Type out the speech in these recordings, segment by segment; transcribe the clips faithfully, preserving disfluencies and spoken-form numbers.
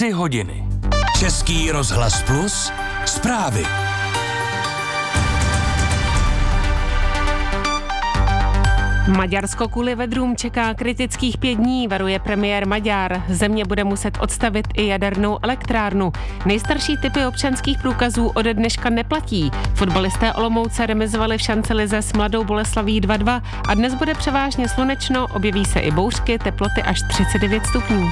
tři hodiny. Český rozhlas Plus, zprávy. Maďarsko kvůli vedrům čeká kritických pět dní, varuje premiér Maďar. Země bude muset odstavit i jadernou elektrárnu. Nejstarší typy občanských průkazů ode dneška neplatí. Fotbalisté Olomouce remizovali v šancelize s Mladou Boleslaví dva dva a dnes bude převážně slunečno, objeví se i bouřky, teploty až třicet devět stupňů.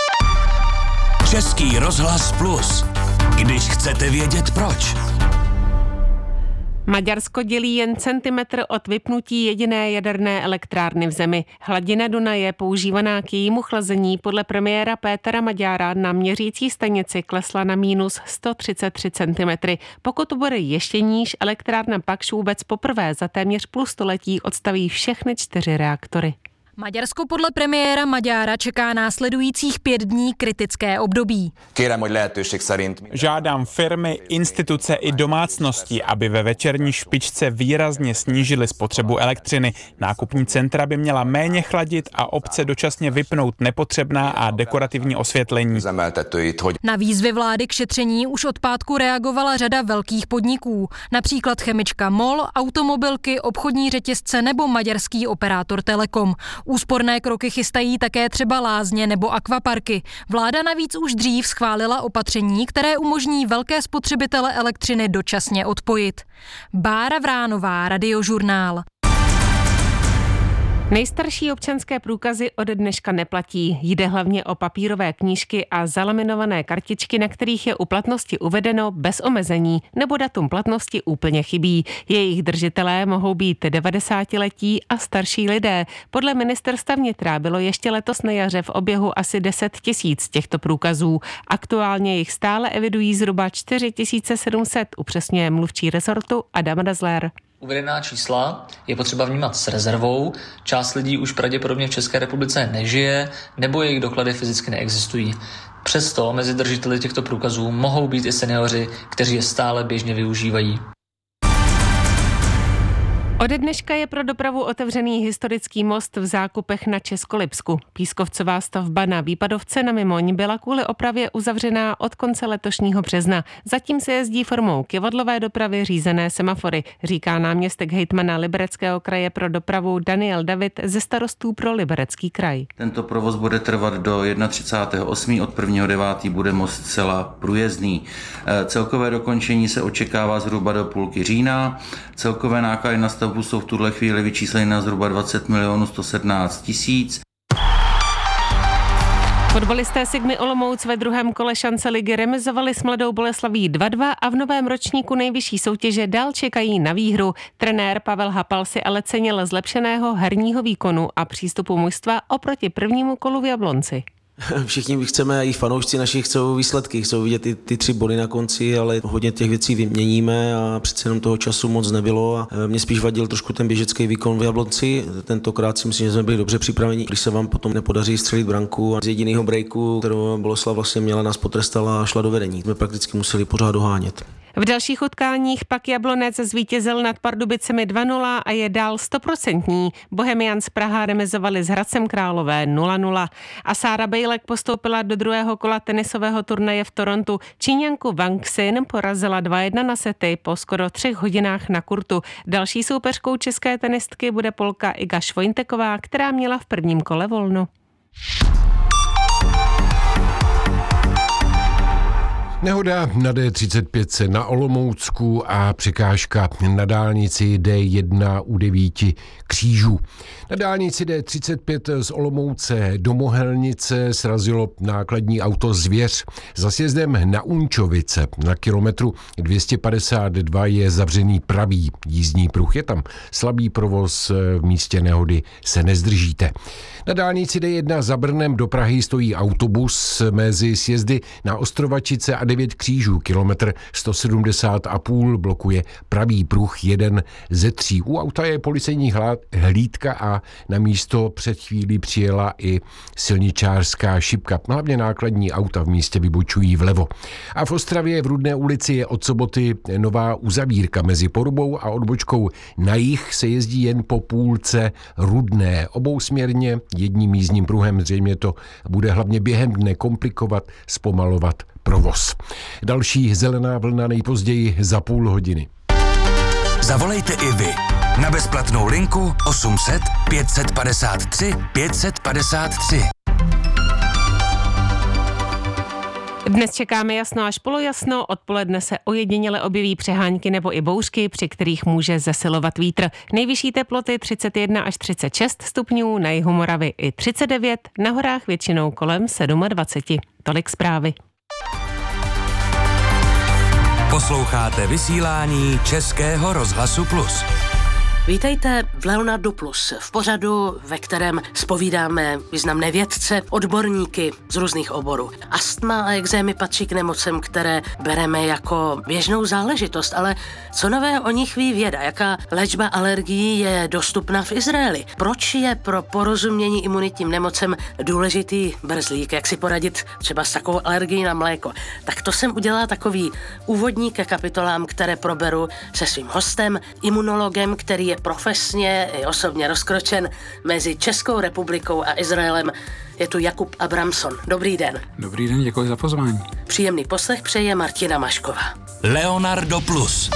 Český rozhlas Plus. Když chcete vědět proč. Maďarsko dělí jen centimetr od vypnutí jediné jaderné elektrárny v zemi. Hladina Dunaje používaná k jejímu chlazení podle premiéra Pétera Magyara na měřící stanici klesla na mínus sto třicet tři centimetrů. Pokud to bude ještě níž, elektrárna Paks vůbec poprvé za téměř půl století odstaví všechny čtyři reaktory. Maďarsko podle premiéra Magyara čeká následujících pět dní kritické období. Žádám firmy, instituce i domácnosti, aby ve večerní špičce výrazně snížily spotřebu elektřiny. Nákupní centra by měla méně chladit a obce dočasně vypnout nepotřebná a dekorativní osvětlení. Na výzvy vlády k šetření už od pátku reagovala řada velkých podniků, například chemička MOL, automobilky, obchodní řetězce nebo maďarský operátor Telekom. Úsporné kroky chystají také třeba lázně nebo akvaparky. Vláda navíc už dřív schválila opatření, které umožní velké spotřebitele elektřiny dočasně odpojit. Bára Vránová, Radiožurnál. Nejstarší občanské průkazy ode dneška neplatí. Jde hlavně o papírové knížky a zalaminované kartičky, na kterých je u platnosti uvedeno bez omezení nebo datum platnosti úplně chybí. Jejich držitelé mohou být devadesátiletí a starší lidé. Podle ministerstva vnitra bylo ještě letos na jaře v oběhu asi deset tisíc těchto průkazů. Aktuálně jich stále evidují zhruba čtyři tisíce sedm set, upřesňuje mluvčí rezortu Adam Dazzler. Uvedená čísla je potřeba vnímat s rezervou. Část lidí už pravděpodobně v České republice nežije, nebo jejich doklady fyzicky neexistují. Přesto mezi držiteli těchto průkazů mohou být i seniori, kteří je stále běžně využívají. Ode dneška je pro dopravu otevřený historický most v Zákupech na Českolipsku. Pískovcová stavba na Výpadovce na Mimoň byla kvůli opravě uzavřená od konce letošního března. Zatím se jezdí formou kyvadlové dopravy řízené semafory, říká náměstek hejtmana Libereckého kraje pro dopravu Daniel David ze starostů pro Liberecký kraj. Tento provoz bude trvat do třicátého prvního osmého Od prvního devátého bude most zcela průjezdný. Celkové dokončení se očekává zhruba do půlky října. Celkové náklady na stavbu jsou v tuhle chvíli vyčísleny na zhruba dvacet milionů sto sedmnáct tisíc. Fotbalisté Sigmy Olomouc ve druhém kole šance ligy remizovali s Mladou Boleslaví dva dva a v novém ročníku nejvyšší soutěže dál čekají na výhru. Trenér Pavel Hapal si ale cenil zlepšeného herního výkonu a přístupu mužstva oproti prvnímu kolu v Jablonci. Všichni chceme, i fanoušci naši chcou výsledky, chcou vidět ty, ty tři body na konci, ale hodně těch věcí vyměníme a přece jenom toho času moc nebylo a mě spíš vadil trošku ten běžecký výkon v Jablonci. Tentokrát si myslím, že jsme byli dobře připraveni. Když se vám potom nepodaří střelit branku a z jediného breaku, kterou Boleslav vlastně měla, nás potrestala a šla do vedení. Jsme prakticky museli pořád dohánět. V dalších utkáních pak Jablonec zvítězil nad Pardubicemi dva nula a je dál stoprocentní. Bohemians Praha remizovali s Hradcem Králové nula nula. A Sára Bejlek postoupila do druhého kola tenisového turnaje v Torontu. Číňanku Wang Xin porazila dva jedna na sety po skoro třech hodinách na kurtu. Další soupeřkou české tenistky bude Polka Iga Švojnteková, která měla v prvním kole volno. Nehoda na D třicet pět na Olomoucku a překážka na dálnici D jedna u devíti křížů. Na dálnici D třicet pět z Olomouce do Mohelnice srazilo nákladní auto Zvěř. Za sjezdem na Unčovice na kilometru dvě stě padesát dva je zavřený pravý jízdní pruh. Je tam slabý provoz, v místě nehody se nezdržíte. Na dálnici D jedna za Brnem do Prahy stojí autobus mezi sjezdy na Ostrovačice a devět křížů. Kilometr sto sedmdesát a půl blokuje pravý pruh jeden ze tří. U auta je policejní hlídka a a na místo před chvílí přijela i silničářská šipka. Hlavně nákladní auta v místě vybočují vlevo. A v Ostravě v Rudné ulici je od soboty nová uzavírka. Mezi Porubou a odbočkou na jih se jezdí jen po půlce Rudné. Obousměrně jedním jízdním pruhem. Zřejmě to bude hlavně během dne komplikovat, zpomalovat provoz. Další zelená vlna nejpozději za půl hodiny. Zavolejte i vy na bezplatnou linku osm set pět padesát tři pět padesát tři. Dnes čekáme jasno až polojasno, odpoledne se ojediněle objeví přehánky nebo i bouřky, při kterých může zesilovat vítr. Nejvyšší teploty třicet jedna až třicet šest stupňů, na jihu Moravy i třicet devět, na horách většinou kolem dvacet sedm. Tolik zprávy. Posloucháte vysílání Českého rozhlasu Plus. Vítejte v Leonardu Plus, v pořadu, ve kterém zpovídáme významné vědce, odborníky z různých oborů. Astma a ekzémy patří k nemocem, které bereme jako běžnou záležitost, ale co nové o nich ví věda? Jaká léčba alergií je dostupná v Izraeli? Proč je pro porozumění imunitním nemocem důležitý brzlík? Jak si poradit třeba s takovou alergií na mléko? Tak to jsem udělala takový úvodník ke kapitolám, které proberu se svým hostem, imunologem, který je profesně i osobně rozkročen mezi Českou republikou a Izraelem. Je tu Jakub Abramson. Dobrý den. Dobrý den, děkuji za pozvání. Příjemný poslech přeje Martina Mašková. Leonardo Plus.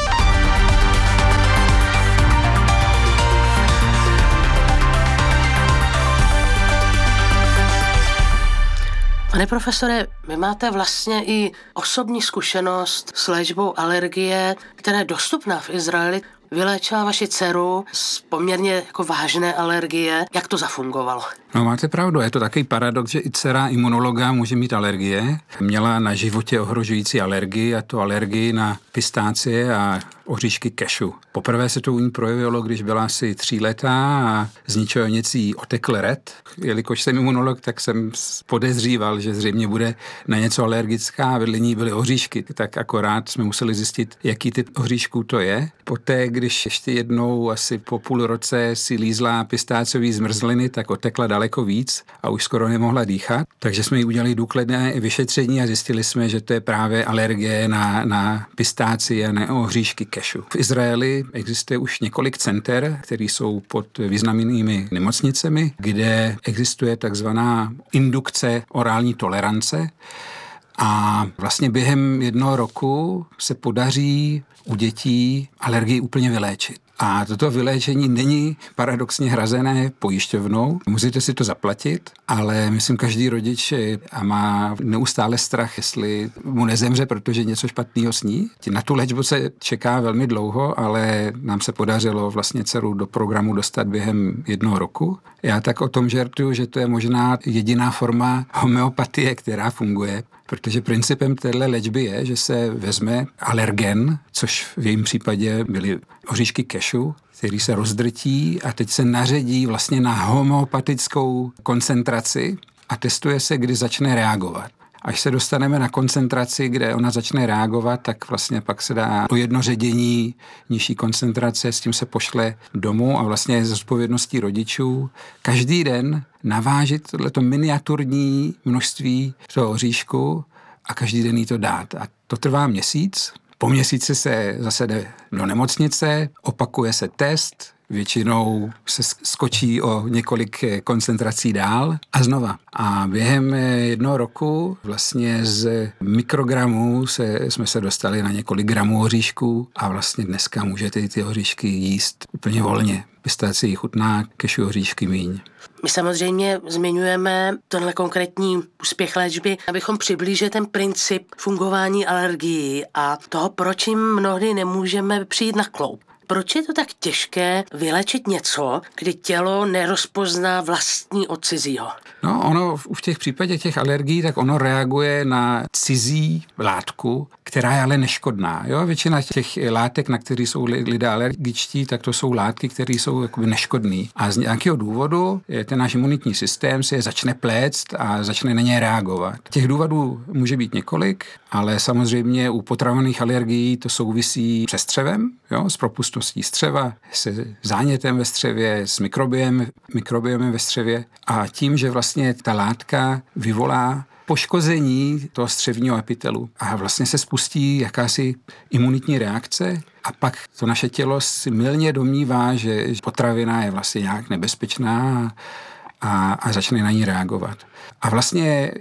Pane profesore, vy máte vlastně i osobní zkušenost s léčbou alergie, která je dostupná v Izraeli. Vyléčila vaši dceru z poměrně jako vážné alergie. Jak to zafungovalo? No máte pravdu, je to takový paradox, že i dcera imunologa může mít alergie. Měla na životě ohrožující alergii, a to alergii na pistácie a oříšky kešu. Poprvé se to u ní projevilo, když byla asi tříletá a z ničeho nic jí otekl ret. Jelikož jsem imunolog, tak jsem podezříval, že zřejmě bude na něco alergická a vedle ní byly oříšky. Tak akorát jsme museli zjistit, jaký typ oříšků to je. Poté, když ještě jednou asi po půl roce si lízla pistáciový zmrzliny, tak otekla daleko víc a už skoro nemohla dýchat. Takže jsme jí udělali důkladné vyšetření a zjistili jsme, že to je právě alergie na, na pistácie a na oříšky kešu. V Izraeli existuje už několik center, které jsou pod významnými nemocnicemi, kde existuje takzvaná indukce orální tolerance. A vlastně během jednoho roku se podaří u dětí alergii úplně vyléčit. A toto vyléčení není paradoxně hrazené pojišťovnou. Musíte si to zaplatit, ale myslím, každý rodič a má neustále strach, jestli mu nezemře, protože něco špatného sní. Na tu léčbu se čeká velmi dlouho, ale nám se podařilo vlastně dceru do programu dostat během jednoho roku. Já tak o tom žertuju, že to je možná jediná forma homeopatie, která funguje, protože principem téhle léčby je, že se vezme alergen, což v jejím případě byly oříšky kešu, který se rozdrtí a teď se naředí vlastně na homeopatickou koncentraci a testuje se, kdy začne reagovat. Až se dostaneme na koncentraci, kde ona začne reagovat, tak vlastně pak se dá o jedno ředění nižší koncentrace, s tím se pošle domů a vlastně je zodpovědností rodičů každý den navážit tohleto miniaturní množství toho oříšku a každý den jí to dát. A to trvá měsíc. Po měsíci se zase jde do nemocnice, opakuje se test, většinou se skočí o několik koncentrací dál a znova. A během jednoho roku vlastně z mikrogramů se, jsme se dostali na několik gramů oříšků a vlastně dneska můžete ty oříšky jíst úplně volně. Pistácie chutná, kešu oříšky míň. My samozřejmě zmiňujeme tenhle konkrétní úspěch léčby, abychom přiblížili ten princip fungování alergií a toho, proč jim mnohdy nemůžeme přijít na kloub. Proč je to tak těžké vyléčit něco, kdy tělo nerozpozná vlastní od cizího? No, ono v těch případě těch alergií, tak ono reaguje na cizí látku, která je ale neškodná. Jo? Většina těch látek, na které jsou lidé alergičtí, tak to jsou látky, které jsou jakoby neškodné. A z nějakého důvodu ten náš imunitní systém si je začne pléct a začne na ně reagovat. Těch důvodů může být několik, ale samozřejmě u potravinových alergií to souvisí se střevem, jo? S propustností hmotností střeva, se zánětem ve střevě, s mikrobiem, mikrobiomem ve střevě a tím, že vlastně ta látka vyvolá poškození toho střevního epitelu a vlastně se spustí jakási imunitní reakce a pak to naše tělo si mylně domnívá, že potravina je vlastně nějak nebezpečná a, a začne na ní reagovat. A vlastně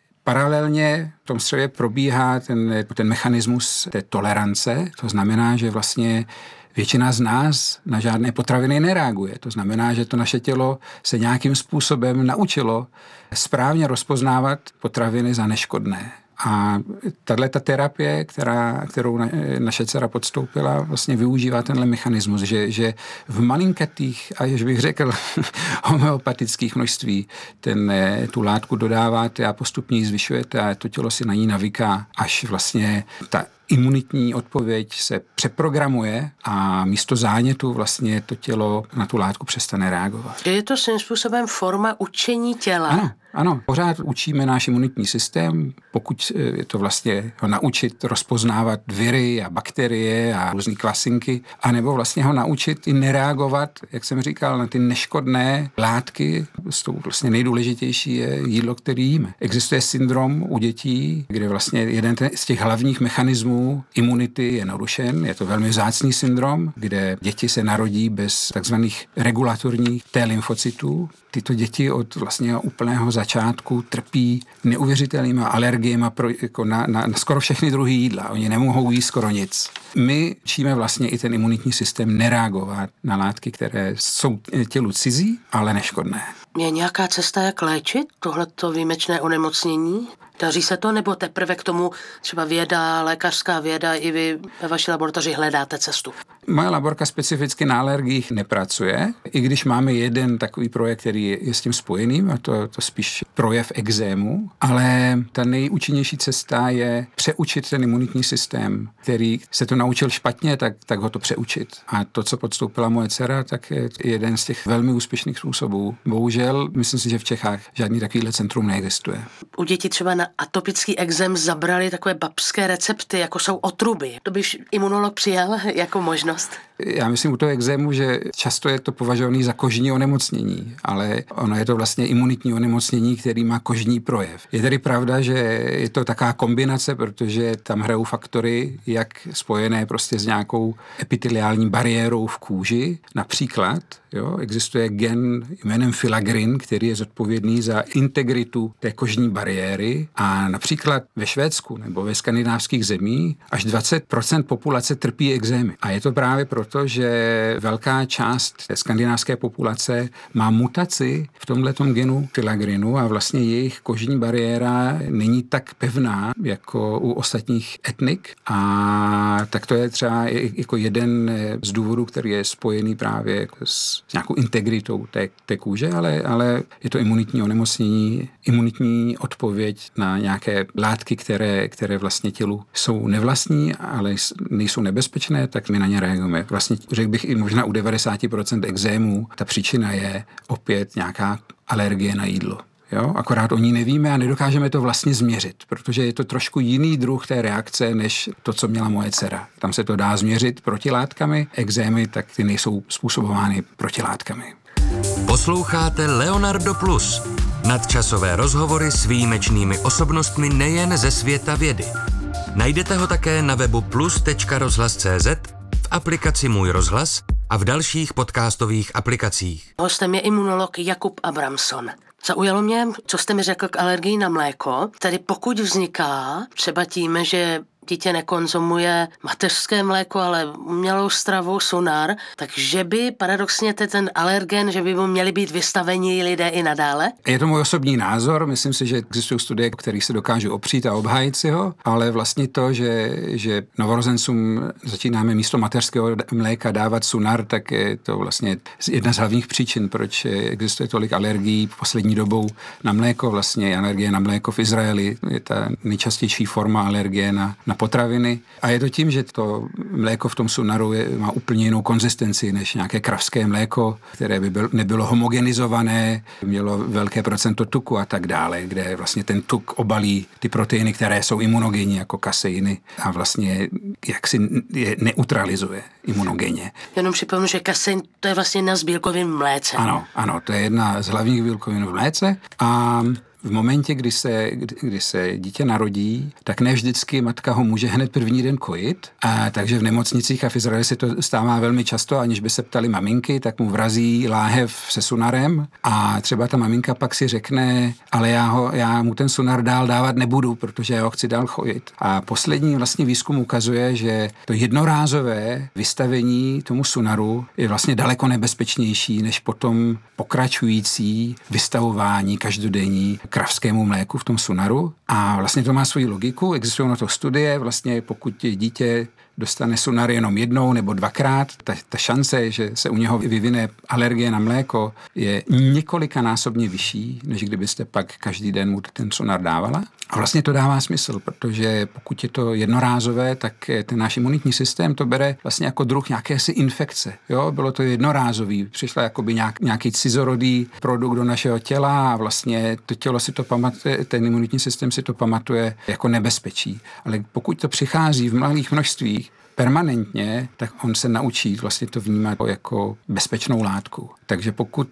paralelně v tom střevě probíhá ten, ten mechanismus té tolerance, to znamená, že vlastně většina z nás na žádné potraviny nereaguje. To znamená, že to naše tělo se nějakým způsobem naučilo správně rozpoznávat potraviny za neškodné. A tato terapie, která, kterou na, naše dcera podstoupila, vlastně využívá tenhle mechanismus, že, že v malinkatých, a jež bych řekl, homeopatických množství ten, tu látku dodáváte a postupně ji zvyšujete a to tělo si na ní navyká, až vlastně ta imunitní odpověď se přeprogramuje a místo zánětu vlastně to tělo na tu látku přestane reagovat. Je to svým způsobem forma učení těla? Ano, ano. Pořád učíme náš imunitní systém, pokud je to vlastně ho naučit rozpoznávat viry a bakterie a různý kvasinky, anebo vlastně ho naučit i nereagovat, jak jsem říkal, na ty neškodné látky. S tou vlastně nejdůležitější je jídlo, který jíme. Existuje syndrom u dětí, kde vlastně jeden z těch hlavních mechanismů imunity je narušen. Je to velmi vzácný syndrom, kde děti se narodí bez takzvaných regulatorních T lymfocytů. Tyto děti od vlastně úplného začátku trpí neuvěřitelnýma alergiemi pro, jako na, na, na skoro všechny druhy jídla. Oni nemohou jíst skoro nic. My učíme vlastně i ten imunitní systém nereagovat na látky, které jsou tělu cizí, ale neškodné. Je nějaká cesta, jak léčit tohleto výjimečné onemocnění? Daří se to, nebo teprve k tomu třeba věda, lékařská věda, i vy ve vaší laboratoři hledáte cestu? Moje laborka specificky na alergiích nepracuje, i když máme jeden takový projekt, který je s tím spojený, a to, to spíš projev ekzému, ale ta nejúčinnější cesta je přeučit ten imunitní systém, který se to naučil špatně, tak, tak ho to přeučit. A to, co podstoupila moje dcera, tak je jeden z těch velmi úspěšných způsobů. Bohužel, myslím si, že v Čechách žádný takovýhle centrum neexistuje. U dětí třeba na atopický ekzém zabrali takové babské recepty, jako jsou otruby. To by imunolog přijal jako možnost. Já myslím u toho ekzému, že často je to považované za kožní onemocnění, ale ono je to vlastně imunitní onemocnění, který má kožní projev. Je tedy pravda, že je to taková kombinace, protože tam hrajou faktory, jak spojené prostě s nějakou epiteliální bariérou v kůži. Například jo, existuje gen jménem filagrin, který je zodpovědný za integritu té kožní bariéry a například ve Švédsku nebo ve skandinávských zemích až dvacet procent populace trpí ekzémy. A je to právě proto, že velká část té skandinávské populace má mutaci v tomhletom genu filagrinu a vlastně jejich kožní bariéra není tak pevná jako u ostatních etnik a tak to je třeba jako jeden z důvodů, který je spojený právě s nějakou integritou té, té kůže, ale, ale je to imunitní onemocnění, imunitní odpověď na nějaké látky, které, které vlastně tělu jsou nevlastní, ale nejsou nebezpečné, tak my na ně reagujeme. Vlastně řekl bych i možná u devadesát procent ekzémů ta příčina je opět nějaká alergie na jídlo. Jo? Akorát o ní nevíme a nedokážeme to vlastně změřit, protože je to trošku jiný druh té reakce, než to, co měla moje dcera. Tam se to dá změřit protilátkami, ekzémy, tak ty nejsou způsobovány protilátkami. Posloucháte Leonardo Plus. Nadčasové rozhovory s výjimečnými osobnostmi nejen ze světa vědy. Najdete ho také na webu plus tečka rozhlas tečka cé zet, v aplikaci Můj rozhlas a v dalších podcastových aplikacích. Hostem je imunolog Jakub Abramson. Zaujalo mě, co jste mi řekl k alergii na mléko. Tedy pokud vzniká třeba tím, že dítě nekonzumuje mateřské mléko, ale umělou stravu, Sunar, takže by paradoxně ten alergen, že by mu měli být vystaveni lidé i nadále? Je to můj osobní názor, myslím si, že existují studie, které se dokážou opřít a obhájit si ho, ale vlastně to, že, že novorozencům začínáme místo mateřského mléka dávat Sunar, tak je to vlastně jedna z hlavních příčin, proč existuje tolik alergií poslední dobou na mléko. Vlastně alergie na mléko v Izraeli je ta nejčastější forma alergie na, na na potraviny. A je to tím, že to mléko v tom sunaru je, má úplně jinou konzistenci než nějaké kravské mléko, které by byl, nebylo homogenizované, mělo velké procento tuku a tak dále, kde vlastně ten tuk obalí ty proteiny, které jsou imunogenní, jako kaseiny, a vlastně jaksi je neutralizuje imunogenně. Jenom připomenu, že kasein to je vlastně jedna z bílkovin v mléce. Ano, ano, to je jedna z hlavních bílkovin v mléce a v momentě, kdy se, kdy, kdy se dítě narodí, tak ne vždycky matka ho může hned první den kojit. A takže v nemocnicích a v Izraeli se to stává velmi často, aniž by se ptali maminky, tak mu vrazí láhev se sunarem a třeba ta maminka pak si řekne, ale já, ho, já mu ten sunar dál dávat nebudu, protože já ho chci dál kojit. A poslední vlastně výzkum ukazuje, že to jednorázové vystavení tomu sunaru je vlastně daleko nebezpečnější než potom pokračující vystavování každodenní kravskému mléku v tom sunaru. A vlastně to má svoji logiku, existují na to studie, vlastně pokud dítě dostane sunar jenom jednou nebo dvakrát, ta, ta šance, že se u něho vyvine alergie na mléko, je několikanásobně vyšší, než kdybyste pak každý den mu ten sunar dávala. A vlastně to dává smysl, protože pokud je to jednorázové, tak ten náš imunitní systém to bere vlastně jako druh nějakési infekce. Jo? Bylo to jednorázový, přišla jakoby nějak, nějaký cizorodý produkt do našeho těla a vlastně to tělo si to pamatuje, ten imunitní systém si to pamatuje jako nebezpečí. Ale pokud to přichází v malých množstvích permanentně, tak on se naučí vlastně to vnímat jako bezpečnou látku. Takže pokud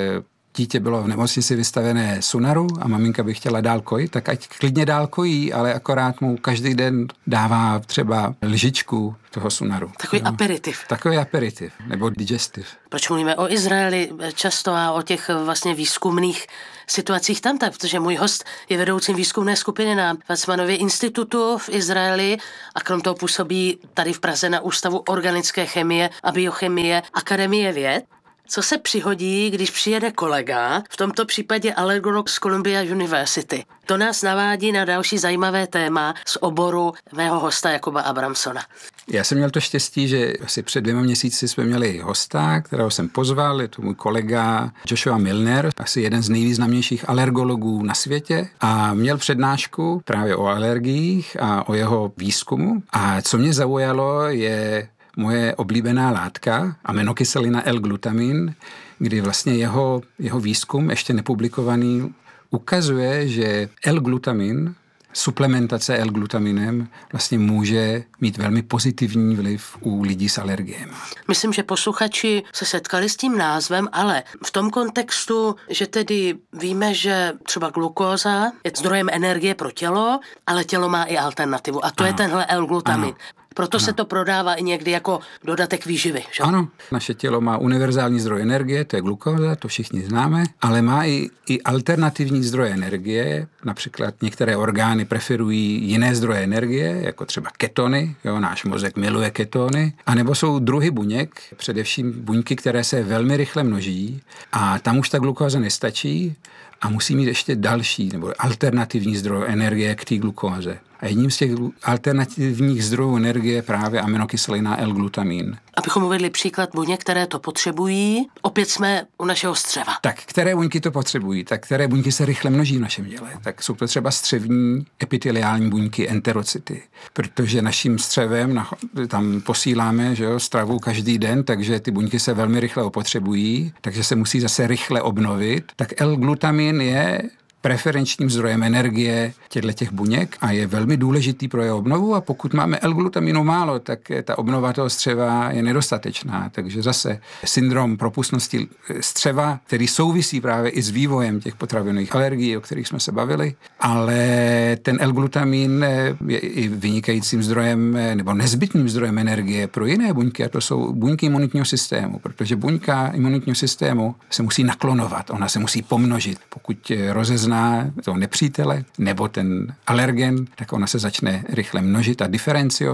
dítě bylo v nemocnici vystavené sunaru a maminka by chtěla dál kojit, tak ať klidně dál kojí, ale akorát mu každý den dává třeba lžičku toho sunaru. Takový no. aperitiv. Takový aperitiv, nebo digestiv. Proč mluvíme o Izraeli často a o těch vlastně výzkumných situacích tam, protože můj host je vedoucím výzkumné skupiny na Weizmannově institutu v Izraeli a krom toho působí tady v Praze na Ústavu organické chemie a biochemie Akademie věd. Co se přihodí, když přijede kolega, v tomto případě alergolog z Columbia University? To nás navádí na další zajímavé téma z oboru mého hosta Jakuba Abramsona. Já jsem měl to štěstí, že asi před dvěma měsíci jsme měli hosta, kterého jsem pozval, je to můj kolega Joshua Milner, asi jeden z nejvýznamnějších alergologů na světě a měl přednášku právě o alergiích a o jeho výzkumu. A co mě zaujalo je moje oblíbená látka, aminokyselina L-glutamin, kdy vlastně jeho, jeho výzkum, ještě nepublikovaný, ukazuje, že L-glutamin, suplementace L-glutaminem vlastně může mít velmi pozitivní vliv u lidí s alergiemi. Myslím, že posluchači se setkali s tím názvem, ale v tom kontextu, že tedy víme, že třeba glukóza je zdrojem energie pro tělo, ale tělo má i alternativu a to ano. je tenhle L-glutamin. Ano. Proto ano. se to prodává i někdy jako dodatek výživy. Že? Ano, naše tělo má univerzální zdroj energie, to je glukóza, to všichni známe, ale má i, i alternativní zdroje energie, například některé orgány preferují jiné zdroje energie, jako třeba ketony, jo, náš mozek miluje ketony, anebo jsou druhy buněk, především buňky, které se velmi rychle množí a tam už ta glukóza nestačí a musí mít ještě další nebo alternativní zdroj energie k té glukóze. A jedním z těch alternativních zdrojů energie je právě aminokyselina L-glutamin. Abychom uvedli příklad buněk, které to potřebují, opět jsme u našeho střeva. Tak, které buňky to potřebují? Tak které buňky se rychle množí v našem těle? Tak jsou to třeba střevní epiteliální buňky, enterocyty. Protože naším střevem tam posíláme, že jo, stravu každý den, takže ty buňky se velmi rychle opotřebují, takže se musí zase rychle obnovit. Tak L-glutamin je preferenčním zdrojem energie těch buněk a je velmi důležitý pro jeho obnovu a pokud máme L-glutaminu málo, tak ta obnova toho střeva je nedostatečná. Takže zase syndrom propustnosti střeva, který souvisí právě i s vývojem těch potravinových alergií, o kterých jsme se bavili, ale ten L-glutamin je i vynikajícím zdrojem nebo nezbytným zdrojem energie pro jiné buňky a to jsou buňky imunitního systému, protože buňka imunitního systému se musí naklonovat, ona se musí pomnožit. Pokud rozezná toho nepřítele nebo ten alergen, tak ona se začne rychle množit a diferenciovat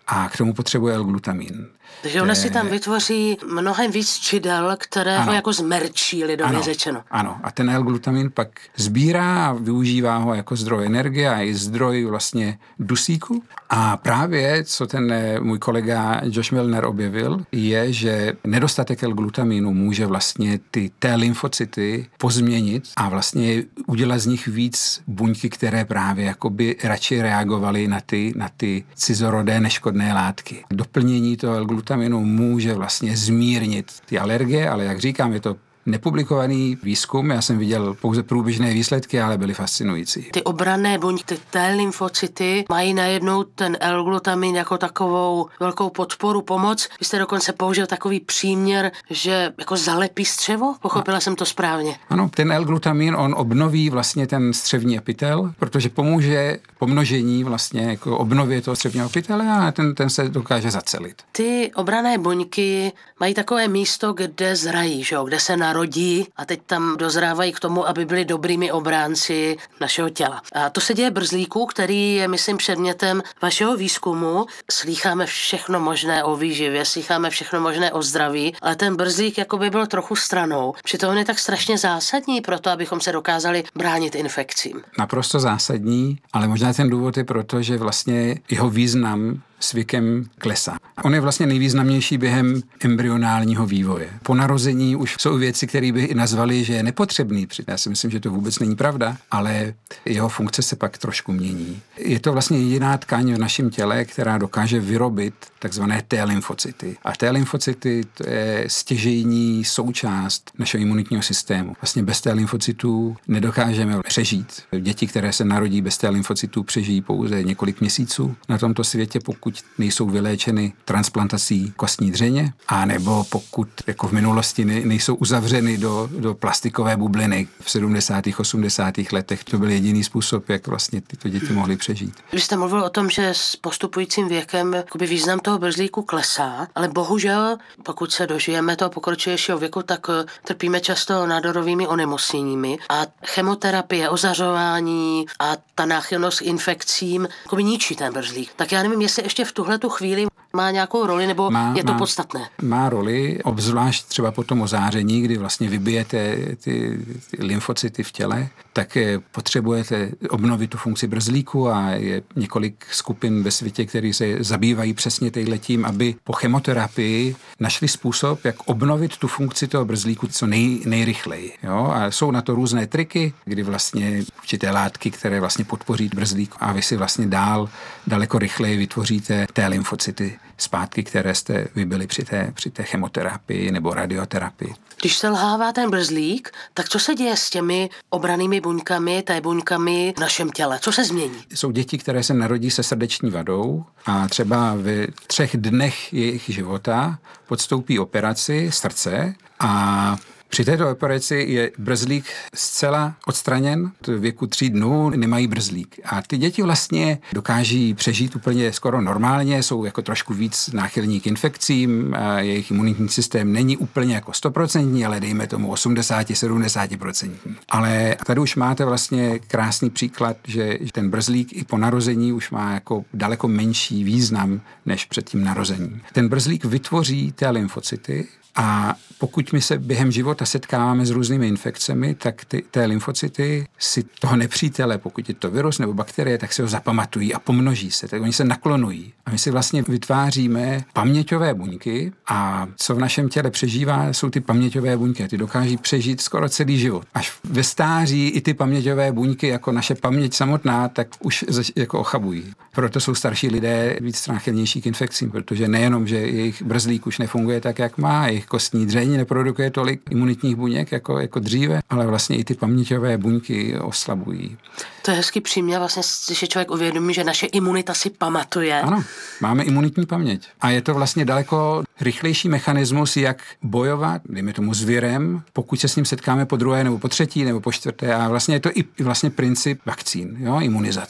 a k tomu potřebuje L-glutamin. Takže ona si tam vytvoří mnohem víc čidel, které ho jako zmerčí, lidově řečeno. Ano, a ten L-glutamin pak sbírá a využívá ho jako zdroj energie a i zdroj vlastně dusíku. A právě, co ten můj kolega Josh Milner objevil, je, že nedostatek L-glutaminu může vlastně ty T lymfocyty pozměnit a vlastně udělat z nich víc buňky, které právě jakoby radši reagovaly na ty, na ty cizorodé neškodné látky. Doplnění toho L-glutaminu může vlastně zmírnit ty alergie, ale jak říkám, je to nepublikovaný výzkum, já jsem viděl pouze průběžné výsledky, ale byly fascinující. Ty obranné buňky, ty T-lymfocyty mají najednou ten L-glutamin jako takovou velkou podporu, pomoc. Vy jste dokonce použil takový příměr, že jako zalepí střevo? Pochopila no. jsem to správně. Ano, ten L-glutamin, on obnoví vlastně ten střevní epitel, protože pomůže pomnožení vlastně jako obnově toho střevního epitele a ten, ten se dokáže zacelit. Ty obranné buňky mají takové místo, kde zrají, že jo? Kde se narodí a teď tam dozrávají k tomu, aby byli dobrými obránci našeho těla. A to se děje brzlíku, který je, myslím, předmětem vašeho výzkumu. Slýcháme všechno možné o výživě, slýcháme všechno možné o zdraví, ale ten brzlík jako by byl trochu stranou. Přitom on je tak strašně zásadní pro to, abychom se dokázali bránit infekcím. Naprosto zásadní, ale možná ten důvod je proto, že vlastně jeho význam s věkem klesá. On je vlastně nejvýznamnější během embryonálního vývoje. Po narození už jsou věci, které by nazvali, že je nepotřebný. Já si myslím, že to vůbec není pravda, ale jeho funkce se pak trošku mění. Je to vlastně jediná tkáň v našem těle, která dokáže vyrobit takzvané T-lymfocyty. A T-lymfocyty to je stěžejní součást našeho imunitního systému. Vlastně bez T-lymfocytů nedokážeme přežít. Děti, které se narodí bez T-lymfocytů, přežijí pouze několik měsíců na tomto světě, pokud nejsou vyléčeny transplantací kostní dřeně, a nebo pokud jako v minulosti nejsou uzavřeny do, do plastikové bubliny v sedmdesátých osmdesátých letech. To byl jediný způsob, jak vlastně tyto děti mohly přežít. Vy jste mluvil o tom, že s postupujícím věkem jakoby význam toho brzlíku klesá, ale bohužel, pokud se dožijeme toho pokročilejšího věku, tak trpíme často nádorovými onemocněními a chemoterapie, ozařování a ta náchylnost k infekcím jakoby ničí ten brzlík. Tak já nevím, jestli ještě v tuhletu chvíli má nějakou roli, nebo má, je to má, podstatné? Má roli, obzvlášť třeba po tom ozáření, kdy vlastně vybijete ty, ty lymfocyty v těle, tak potřebujete obnovit tu funkci brzlíku a je několik skupin ve světě, které se zabývají přesně tím, aby po chemoterapii našli způsob, jak obnovit tu funkci toho brzlíku co nej, nejrychleji. Jo? A jsou na to různé triky, kdy vlastně určité látky, které vlastně podpoří brzlík a vy si vlastně dál daleko rychleji vytvoříte té lymfocyty zpátky, které jste vybili při té, při té chemoterapii nebo radioterapii. Když selhává ten brzlík, tak co se děje s těmi obrannými buňkami, té buňkami v našem těle? Co se změní? Jsou děti, které se narodí se srdeční vadou a třeba v třech dnech jejich života podstoupí operaci srdce a při této operaci je brzlík zcela odstraněn, v věku tří dnů nemají brzlík. A ty děti vlastně dokáží přežít úplně skoro normálně, jsou jako trošku víc náchylní k infekcím, a jejich imunitní systém není úplně jako stoprocentní, ale dejme tomu osmdesát až sedmdesát procent. Ale tady už máte vlastně krásný příklad, že ten brzlík i po narození už má jako daleko menší význam než před tím narozením. Ten brzlík vytvoří té lymfocyty, a pokud my se během života setkáváme s různými infekcemi, tak ty, té lymfocyty si toho nepřítele, pokud je to virus nebo bakterie, tak si ho zapamatují a pomnoží se. Tak oni se naklonují. A my si vlastně vytváříme paměťové buňky a co v našem těle přežívá, jsou ty paměťové buňky. A ty dokáží přežít skoro celý život. Až ve stáří i ty paměťové buňky, jako naše paměť samotná, tak už jako ochabují. Proto jsou starší lidé víc náchylnější k infekcím, protože nejenom, že jejich brzlík už nefunguje tak, jak má, jejich kostní dřeň neprodukuje tolik imunitních buněk jako, jako dříve, ale vlastně i ty paměťové buňky oslabují. To je hezký příměr, vlastně si člověk uvědomí, že naše imunita si pamatuje. Ano, máme imunitní paměť. A je to vlastně daleko rychlejší mechanismus, jak bojovat, dejme tomu s virem, pokud se s ním setkáme po druhé nebo po třetí nebo po čtvrté. A vlastně je to i vlastně princip vakcín, jo, imunizace.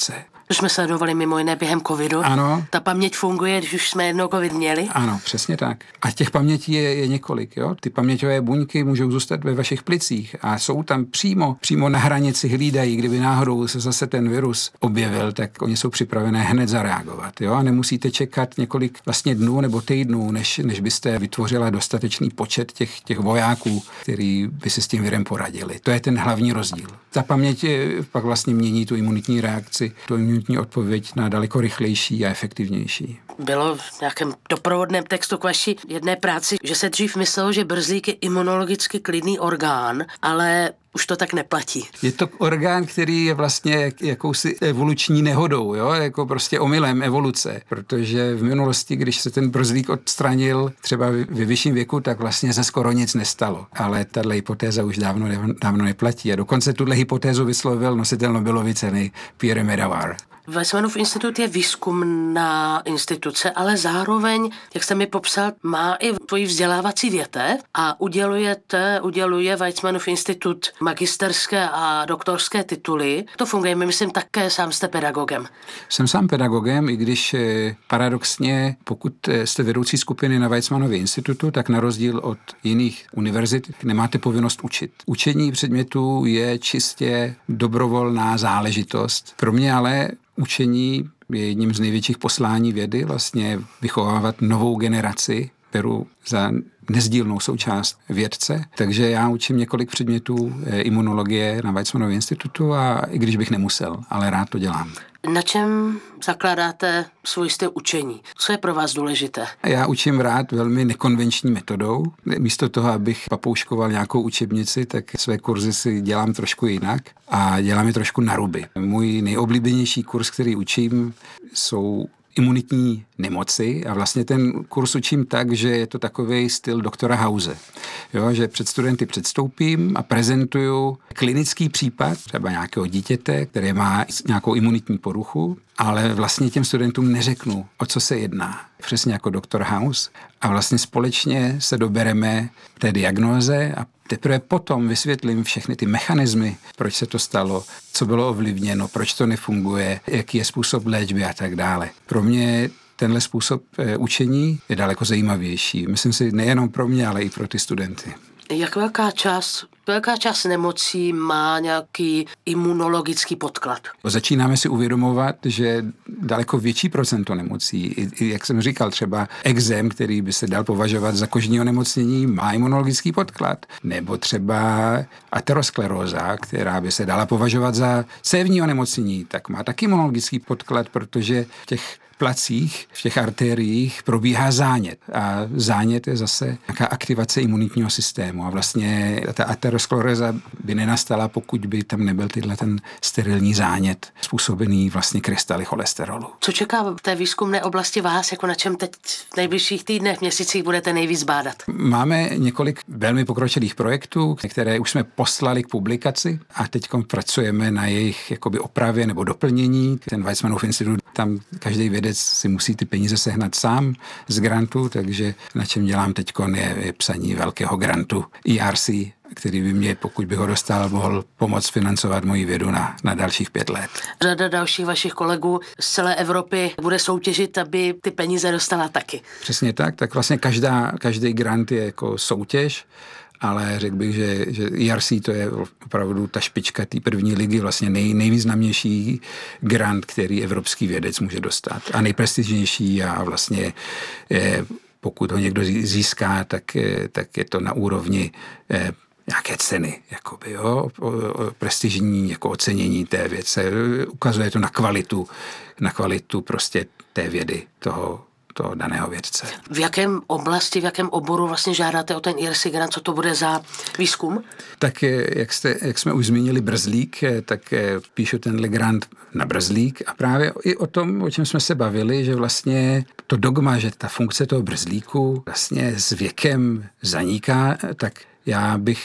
To jsme sledovali mimo jiné během covidu. Ano. Ta paměť funguje, když už jsme jednou covid měli. Ano, přesně tak. A těch pamětí je, je několik. Jo? Ty paměťové buňky můžou zůstat ve vašich plicích a jsou tam přímo, přímo na hranici, hlídají, kdyby náhodou se zase ten virus objevil, tak oni jsou připravené hned zareagovat. Jo? A nemusíte čekat několik vlastně dnů nebo týdnů, než, než byste vytvořila dostatečný počet těch, těch vojáků, který by si s tím virem poradili. To je ten hlavní rozdíl. Ta paměť pak vlastně mění tu imunitní reakci, tu imunitní odpověď na daleko rychlejší a efektivnější. Bylo v nějakém doprovodném textu k vaší jedné práci, že se dřív myslelo, že brzlík je imunologicky klidný orgán, ale už to tak neplatí. Je to orgán, který je vlastně jakousi evoluční nehodou, jo? Jako prostě omylem evoluce, protože v minulosti, když se ten brzlík odstranil třeba ve vyšším věku, tak vlastně se skoro nic nestalo. Ale tato hypotéza už dávno, dávno neplatí a dokonce tuhle hypotézu vyslovil nositel Nobelovy ceny Pierre Medawar. Weizmannův institut je výzkumná instituce, ale zároveň, jak jste mi popsal, má i tvoji vzdělávací větev a udělujete, uděluje Weizmannův institut magisterské a doktorské tituly. To funguje, my myslím, také sám jste pedagogem. Jsem sám pedagogem, i když paradoxně, pokud jste vedoucí skupiny na Weizmannově institutu, tak na rozdíl od jiných univerzit nemáte povinnost učit. Učení předmětů je čistě dobrovolná záležitost. Pro mě ale učení je jedním z největších poslání vědy, vlastně vychovávat novou generaci, beru za nezdílnou součást vědce, takže já učím několik předmětů imunologie na Weizmannově institutu a i když bych nemusel, ale rád to dělám. Na čem zakládáte svůj styl učení? Co je pro vás důležité? Já učím rád velmi nekonvenční metodou. Místo toho, abych papouškoval nějakou učebnici, tak své kurzy si dělám trošku jinak a dělám je trošku na ruby. Můj nejoblíbenější kurz, který učím, jsou imunitní nemoci a vlastně ten kurz učím tak, že je to takový styl doktora House. Jo, že před studenty předstoupím a prezentuju klinický případ třeba nějakého dítěte, které má nějakou imunitní poruchu, ale vlastně těm studentům neřeknu, o co se jedná. Přesně jako doktor House. A vlastně společně se dobereme té diagnóze a teprve potom vysvětlím všechny ty mechanismy, proč se to stalo, co bylo ovlivněno, proč to nefunguje, jaký je způsob léčby a tak dále. Pro mě tenhle způsob učení je daleko zajímavější. Myslím si nejenom pro mě, ale i pro ty studenty. Jak velká část, velká část nemocí má nějaký imunologický podklad? Začínáme si uvědomovat, že daleko větší procento nemocí, i, jak jsem říkal, třeba ekzém, který by se dal považovat za kožní onemocnění, má imunologický podklad. Nebo třeba ateroskleróza, která by se dala považovat za cévní onemocnění, tak má taky imunologický podklad, protože těch placích, v těch arteriích probíhá zánět. A zánět je zase nějaká aktivace imunitního systému. A vlastně ta ateroskleróza by nenastala, pokud by tam nebyl tyhle ten sterilní zánět způsobený vlastně krystaly cholesterolu. Co čeká v té výzkumné oblasti vás, jako na čem teď v nejbližších týdnech, měsících budete nejvíc bádat? Máme několik velmi pokročilých projektů, které už jsme poslali k publikaci a teď pracujeme na jejich jakoby opravě nebo doplnění. Ten Weizmannův institut, tam každý vědec si musí ty peníze sehnat sám z grantu, takže na čem dělám teď je, je psaní velkého grantu E R C, který by mě, pokud by ho dostal, mohl pomoct financovat moji vědu na, na dalších pět let. Řada dalších vašich kolegů z celé Evropy bude soutěžit, aby ty peníze dostala taky. Přesně tak, tak vlastně každá, každý grant je jako soutěž, ale řekl bych, že, že E R C to je opravdu ta špička té první ligy, vlastně nej, nejvýznamnější grant, který evropský vědec může dostat a nejprestižnější a vlastně je, pokud ho někdo získá, tak, tak je to na úrovni eh, nějaké ceny, jakoby, jo, o, o, prestižní jako ocenění té věce. Ukazuje to na kvalitu, na kvalitu prostě té vědy toho toho daného vědce. V jakém oblasti, v jakém oboru vlastně žádáte o ten E R C grant, co to bude za výzkum? Tak jak, jste, jak jsme už zmínili brzlík, tak píšu tenhle grant na brzlík a právě i o tom, o čem jsme se bavili, že vlastně to dogma, že ta funkce toho brzlíku vlastně s věkem zaniká, tak já bych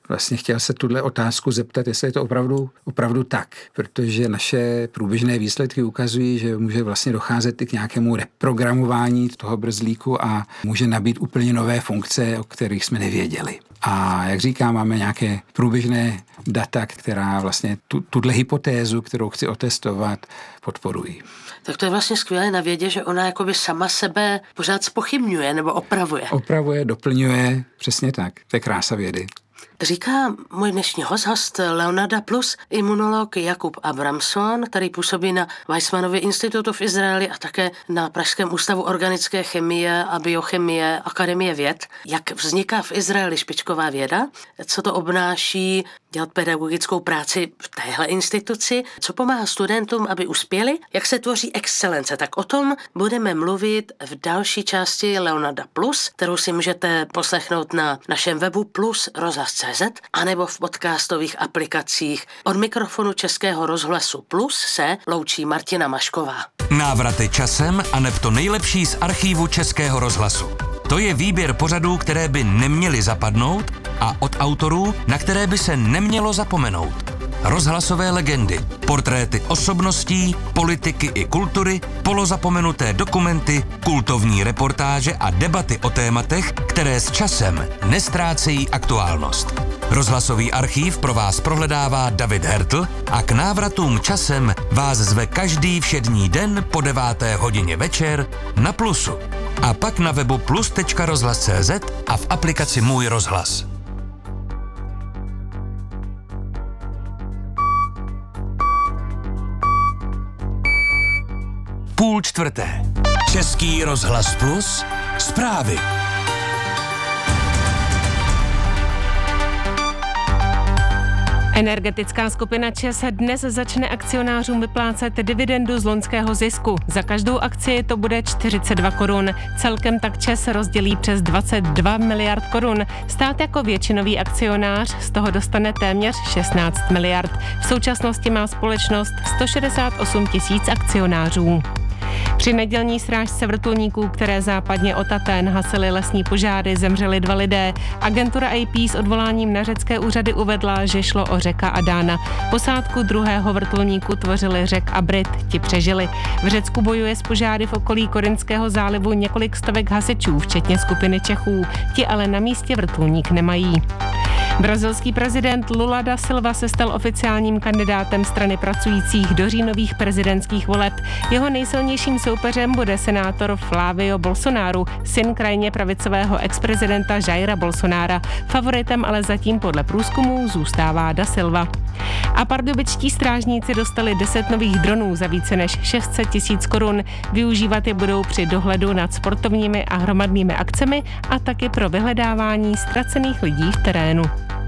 vlastně chtěl se tuhle otázku zeptat, jestli je to opravdu, opravdu tak, protože naše průběžné výsledky ukazují, že může vlastně docházet i k nějakému reprogramování toho brzlíku a může nabít úplně nové funkce, o kterých jsme nevěděli. A jak říkám, máme nějaké průběžné data, která vlastně tu, tuhle hypotézu, kterou chci otestovat, podporují. Tak to je vlastně skvělé na vědě, že ona jakoby sama sebe pořád zpochybňuje nebo opravuje. Opravuje, doplňuje, přesně tak. To je krása vědy. Říká můj dnešní host, host Leonarda Plus, imunolog Jakub Abramson, který působí na Weizmannově institutu v Izraeli a také na Pražském ústavu organické chemie a biochemie Akademie věd. Jak vzniká v Izraeli špičková věda? Co to obnáší dělat pedagogickou práci v téhle instituci? Co pomáhá studentům, aby uspěli? Jak se tvoří excelence? Tak o tom budeme mluvit v další části Leonarda Plus, kterou si můžete poslechnout na našem webu plus rozhlas tečka cé zet anebo v podcastových aplikacích. Od mikrofonu Českého rozhlasu Plus se loučí Martina Mašková. Návraty časem a neb to nejlepší z archívu Českého rozhlasu. To je výběr pořadů, které by neměly zapadnout a od autorů, na které by se nemělo zapomenout. Rozhlasové legendy, portréty osobností, politiky i kultury, polozapomenuté dokumenty, kultovní reportáže a debaty o tématech, které s časem nestrácejí aktuálnost. Rozhlasový archív pro vás prohledává David Hertl a k návratům časem vás zve každý všední den po deváté hodině večer na Plusu. A pak na webu plus tečka rozhlas tečka cé zet a v aplikaci Můj rozhlas. Půl čtvrté. Český rozhlas Plus. Zprávy. Energetická skupina ČEZ dnes začne akcionářům vyplácet dividendu z loňského zisku. Za každou akci to bude čtyřicet dva korun. Celkem tak ČEZ rozdělí přes dvacet dva miliard korun. Stát jako většinový akcionář z toho dostane téměř šestnáct miliard. V současnosti má společnost sto šedesát osm tisíc akcionářů. Při nedělní srážce vrtulníků, které západně od Athén hasily lesní požáry, zemřeli dva lidé. Agentura A P s odvoláním na řecké úřady uvedla, že šlo o Řeka a Dána. Posádku druhého vrtulníku tvořili Řek a Brit, ti přežili. V Řecku bojuje s požáry v okolí Korinského zálivu několik stovek hasičů, včetně skupiny Čechů. Ti ale na místě vrtulník nemají. Brazilský prezident Lula da Silva se stal oficiálním kandidátem strany pracujících do říjnových prezidentských voleb. Jeho nejsilnějším soupeřem bude senátor Flávio Bolsonaro, syn krajně pravicového exprezidenta Jaira Bolsonara. Favoritem ale zatím podle průzkumů zůstává da Silva. A pardubičtí strážníci dostali deset nových dronů za více než šest set tisíc korun. Využívat je budou při dohledu nad sportovními a hromadnými akcemi a taky pro vyhledávání ztracených lidí v terénu.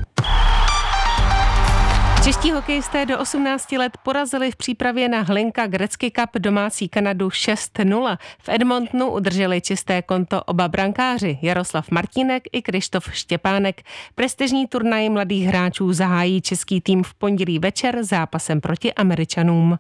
Čeští hokejisté do osmnácti let porazili v přípravě na Hlinka Gretzky Cup domácí Kanadu šest nula. V Edmontonu udrželi čisté konto oba brankáři Jaroslav Martínek i Krištof Štěpánek. Prestižní turnaj mladých hráčů zahájí český tým v pondělí večer zápasem proti Američanům.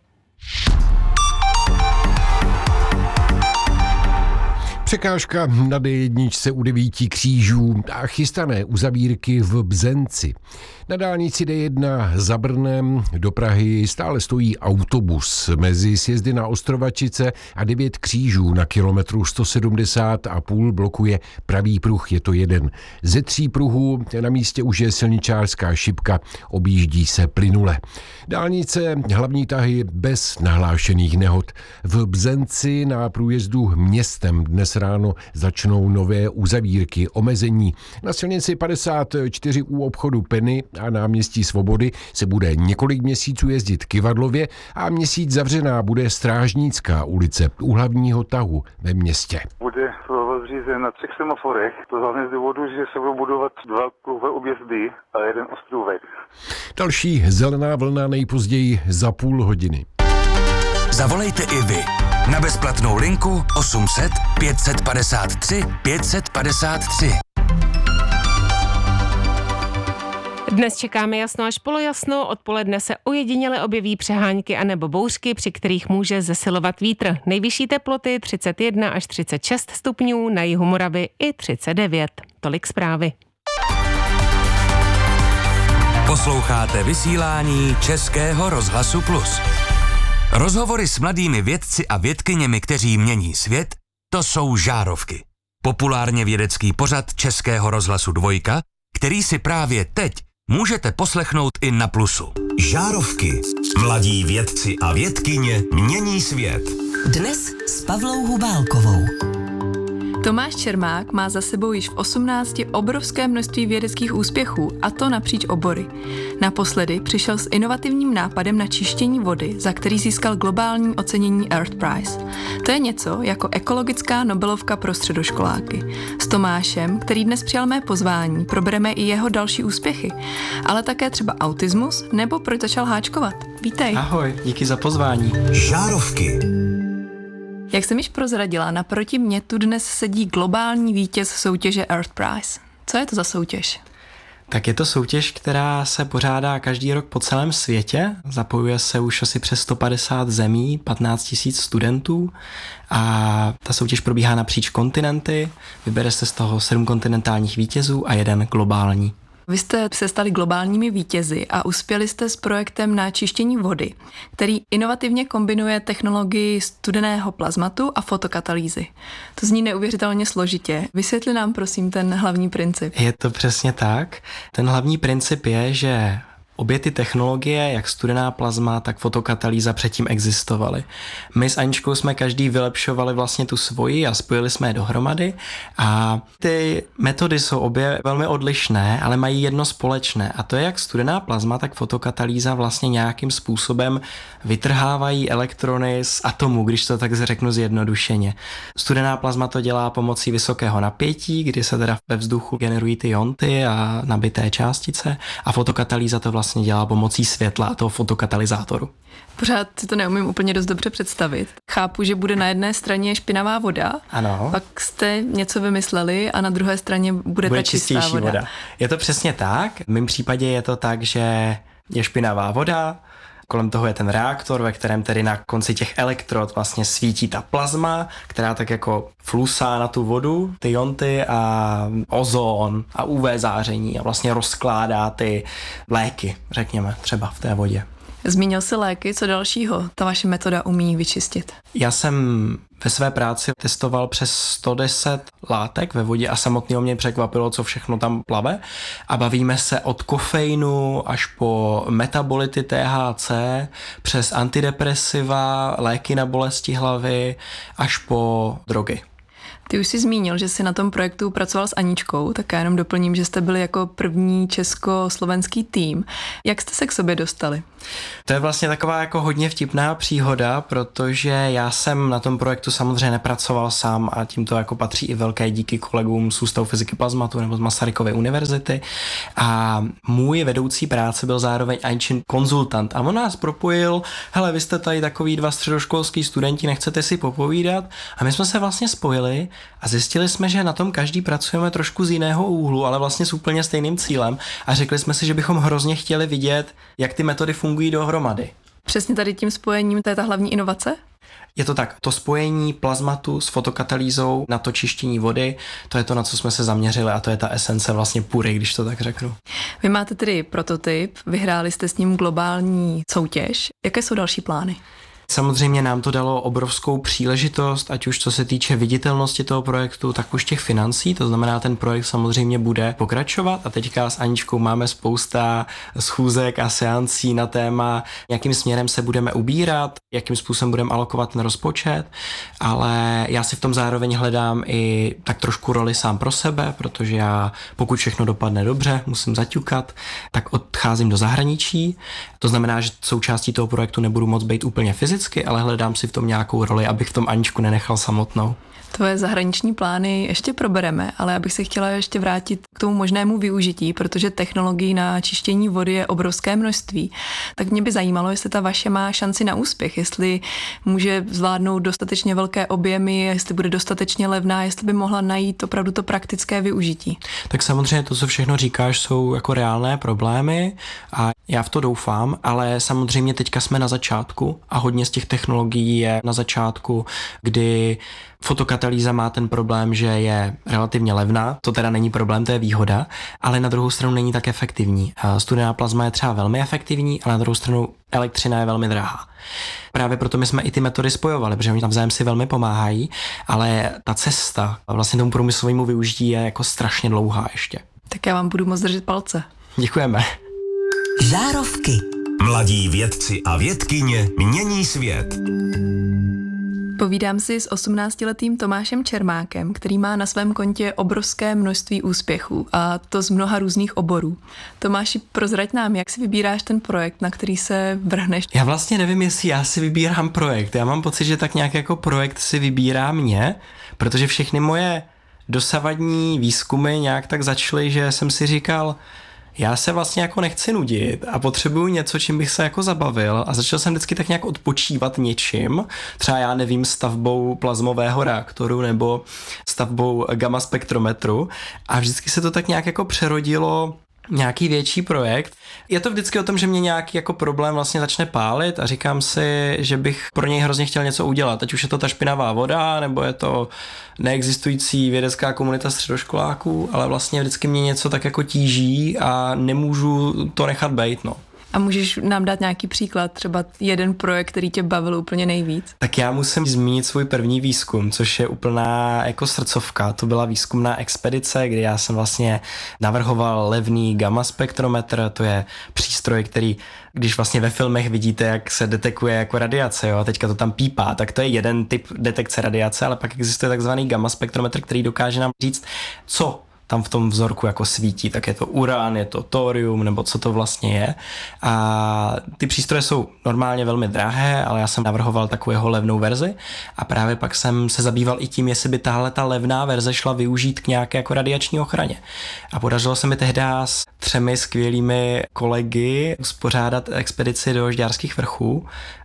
Překážka na D jedna u devíti křížů a chystané uzavírky v Bzenci. Na dálnici D jedna za Brnem do Prahy stále stojí autobus. Mezi sjezdy na Ostrovačice a devět křížů na kilometru sto sedmdesát a půl blokuje pravý pruh, je to jeden. Ze tří pruhů na místě už je silničářská šipka, objíždí se plynule. Dálnice hlavní tahy bez nahlášených nehod. V Bzenci na průjezdu městem dnes ráno začnou nové uzavírky, omezení. Na silnici padesát čtyři u obchodu Penny a náměstí Svobody se bude několik měsíců jezdit Kyvadlově a měsíc zavřená bude Strážnická ulice u hlavního tahu ve městě. Bude provoz řízen na třech semaforech, to hlavně z důvodu, že se budou budovat dva kruhové objezdy a jeden ostrůvek. Další zelená vlna nejpozději za půl hodiny. Zavolejte i vy na bezplatnou linku osm set pět set padesát tři pět set padesát tři. Dnes čekáme jasno až polojasno, odpoledne se ojediněle objeví přehánky anebo bouřky, při kterých může zesilovat vítr. Nejvyšší teploty třicet jedna až třicet šest stupňů, na jihu Moravy i třicet devět. Tolik zprávy. Posloucháte vysílání Českého rozhlasu Plus. Rozhovory s mladými vědci a vědkyněmi, kteří mění svět, to jsou Žárovky. Populárně vědecký pořad Českého rozhlasu Dvojka, který si právě teď můžete poslechnout i na Plusu. Žárovky. Mladí vědci a vědkyně mění svět. Dnes s Pavlou Hubálkovou. Tomáš Čermák má za sebou již v osmnácti obrovské množství vědeckých úspěchů, a to napříč obory. Naposledy přišel s inovativním nápadem na čištění vody, za který získal globální ocenění Earth Prize. To je něco jako ekologická Nobelovka pro středoškoláky. S Tomášem, který dnes přijal mé pozvání, probereme i jeho další úspěchy, ale také třeba autismus nebo proč začal háčkovat. Vítej. Ahoj, díky za pozvání. Žárovky. Jak jsem již prozradila, naproti mě tu dnes sedí globální vítěz soutěže Earth Prize. Co je to za soutěž? Tak je to soutěž, která se pořádá každý rok po celém světě. Zapojuje se už asi přes sto padesát zemí, patnáct tisíc studentů a ta soutěž probíhá napříč kontinenty. Vybere se z toho sedm kontinentálních vítězů a jeden globální. Vy jste se stali globálními vítězi a uspěli jste s projektem na čištění vody, který inovativně kombinuje technologii studeného plazmatu a fotokatalýzy. To zní neuvěřitelně složitě. Vysvětli nám prosím ten hlavní princip. Je to přesně tak. Ten hlavní princip je, že obě ty technologie, jak studená plazma, tak fotokatalýza předtím existovaly. My s Aničkou jsme každý vylepšovali vlastně tu svoji a spojili jsme je dohromady a ty metody jsou obě velmi odlišné, ale mají jedno společné a to je jak studená plazma, tak fotokatalýza vlastně nějakým způsobem vytrhávají elektrony z atomu, když to tak řeknu zjednodušeně. Studená plazma to dělá pomocí vysokého napětí, kdy se teda ve vzduchu generují ty ionty a nabité částice a fotokatalýza to vlastně dělá pomocí světla a toho fotokatalyzátoru. Pořád si to neumím úplně dost dobře představit. Chápu, že bude na jedné straně špinavá voda, ano. Pak jste něco vymysleli a na druhé straně bude, bude ta čistá voda. voda. Je to přesně tak. V mém případě je to tak, že je špinavá voda, kolem toho je ten reaktor, ve kterém tedy na konci těch elektrod vlastně svítí ta plazma, která tak jako flusá na tu vodu, ty ionty a ozon a U V záření a vlastně rozkládá ty léky, řekněme, třeba v té vodě. Zmínil jsi léky, co dalšího ta vaše metoda umí vyčistit? Já jsem ve své práci testoval přes sto deset látek ve vodě a samotného mě překvapilo, co všechno tam plave. A bavíme se od kofeinu až po metabolity T H C, přes antidepresiva, léky na bolesti hlavy, až po drogy. Ty už jsi zmínil, že jsi na tom projektu pracoval s Aničkou, tak já jenom doplním, že jste byli jako první československý tým. Jak jste se k sobě dostali? To je vlastně taková jako hodně vtipná příhoda, protože já jsem na tom projektu samozřejmě nepracoval sám a tímto jako patří i velké díky kolegům z Ústavu fyziky plazmatu nebo z Masarykovy univerzity. A můj vedoucí práce byl zároveň Aničin konzultant a on nás propojil, hele, vy jste tady takový dva středoškolský studenti, nechcete si popovídat? A my jsme se vlastně spojili a zjistili jsme, že na tom každý pracujeme trošku z jiného úhlu, ale vlastně s úplně stejným cílem a řekli jsme si, že bychom hrozně chtěli vidět, jak ty metody fungují dohromady. Přesně tady tím spojením, to je ta hlavní inovace? Je to tak, to spojení plazmatu s fotokatalýzou na to čištění vody, to je to, na co jsme se zaměřili a to je ta esence vlastně pury, když to tak řeknu. Vy máte tedy prototyp, vyhráli jste s ním globální soutěž. Jaké jsou další plány? Samozřejmě nám to dalo obrovskou příležitost, ať už co se týče viditelnosti toho projektu, tak už těch financí, to znamená, ten projekt samozřejmě bude pokračovat a teďka s Aničkou máme spousta schůzek a seancí na téma, jakým směrem se budeme ubírat, jakým způsobem budeme alokovat ten rozpočet, ale já si v tom zároveň hledám i tak trošku roli sám pro sebe, protože já, pokud všechno dopadne dobře, musím zaťukat, tak odcházím do zahraničí. To znamená, že součástí toho projektu nebudu moc být úplně fyzicky, ale hledám si v tom nějakou roli, abych v tom Aničku nenechal samotnou. Tvoje zahraniční plány ještě probereme, ale já bych se chtěla ještě vrátit k tomu možnému využití, protože technologií na čištění vody je obrovské množství. Tak mě by zajímalo, jestli ta vaše má šanci na úspěch, jestli může zvládnout dostatečně velké objemy, jestli bude dostatečně levná, jestli by mohla najít opravdu to praktické využití. Tak samozřejmě to, co všechno říkáš, jsou jako reálné problémy a já v to doufám, ale samozřejmě teďka jsme na začátku a hodně těch technologií je na začátku, kdy fotokatalýza má ten problém, že je relativně levná, to teda není problém, to je výhoda, ale na druhou stranu není tak efektivní. Studená plazma je třeba velmi efektivní, ale na druhou stranu elektřina je velmi drahá. Právě proto my jsme i ty metody spojovali, protože oni navzájem si velmi pomáhají, ale ta cesta vlastně tomu průmyslovému využití je jako strašně dlouhá ještě. Tak já vám budu moc držet palce. Děkujeme. Žárovky. Mladí vědci a vědkyně mění svět. Povídám si s osmnáctiletým Tomášem Čermákem, který má na svém kontě obrovské množství úspěchů, a to z mnoha různých oborů. Tomáši, prozrať nám, jak si vybíráš ten projekt, na který se vrhneš? Já vlastně nevím, jestli já si vybírám projekt. Já mám pocit, že tak nějak jako projekt si vybírá mě, protože všechny moje dosavadní výzkumy nějak tak začaly, že jsem si říkal, já se vlastně jako nechci nudit a potřebuju něco, čím bych se jako zabavil, a začal jsem vždycky tak nějak odpočívat něčím, třeba já nevím, stavbou plazmového reaktoru nebo stavbou gamma spektrometru, a vždycky se to tak nějak jako přerodilo nějaký větší projekt. Je to vždycky o tom, že mě nějaký jako problém vlastně začne pálit a říkám si, že bych pro něj hrozně chtěl něco udělat. Ať už je to ta špinavá voda, nebo je to neexistující vědecká komunita středoškoláků, ale vlastně vždycky mě něco tak jako tíží a nemůžu to nechat bejt, no. A můžeš nám dát nějaký příklad, třeba jeden projekt, který tě bavil úplně nejvíc? Tak já musím zmínit svůj první výzkum, což je úplná jako srdcovka. To byla výzkumná expedice, kdy já jsem vlastně navrhoval levný gamma spektrometr, to je přístroj, který, když vlastně ve filmech vidíte, jak se detekuje jako radiace, jo, a teďka to tam pípá, tak to je jeden typ detekce radiace, ale pak existuje takzvaný gamma spektrometr, který dokáže nám říct, co tam v tom vzorku jako svítí, tak je to uran, je to thorium, nebo co to vlastně je. A ty přístroje jsou normálně velmi drahé, ale já jsem navrhoval takovou jeho levnou verzi a právě pak jsem se zabýval i tím, jestli by tahle ta levná verze šla využít k nějaké jako radiační ochraně. A podařilo se mi tehdy s třemi skvělými kolegy uspořádat expedici do Žďárských vrchů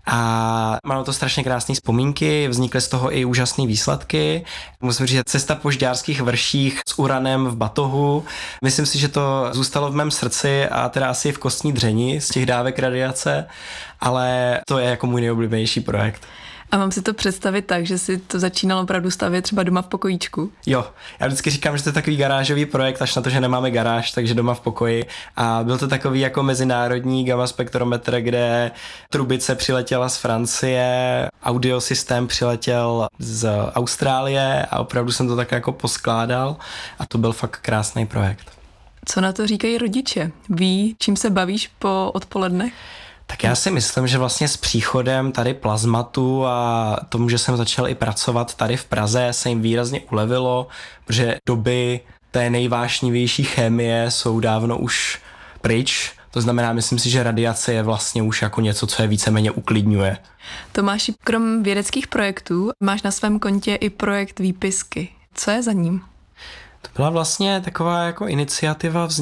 a mám to strašně krásné vzpomínky, vznikly z toho i úžasné výsledky. Musím říct, že cesta po Žďárských vrších s uranem v batohu, myslím si, že to zůstalo v mém srdci a teda asi v kostní dřeni z těch dávek radiace, ale to je jako můj nejoblíbenější projekt. A mám si to představit tak, že si to začínal opravdu stavět třeba doma v pokojíčku? Jo, já vždycky říkám, že to je takový garážový projekt, až na to, že nemáme garáž, takže doma v pokoji. A byl to takový jako mezinárodní gamma spektrometr, kde trubice přiletěla z Francie, audiosystém přiletěl z Austrálie a opravdu jsem to tak jako poskládal a to byl fakt krásný projekt. Co na to říkají rodiče? Ví, čím se bavíš po odpolednech? Tak já si myslím, že vlastně s příchodem tady plazmatu a tomu, že jsem začal i pracovat tady v Praze, se jim výrazně ulevilo, protože doby té nejvášnivější chemie jsou dávno už pryč. To znamená, myslím si, že radiace je vlastně už jako něco, co je víceméně uklidňuje. Tomáši, krom vědeckých projektů máš na svém kontě i projekt Výpisky. Co je za ním? To byla vlastně taková jako iniciativa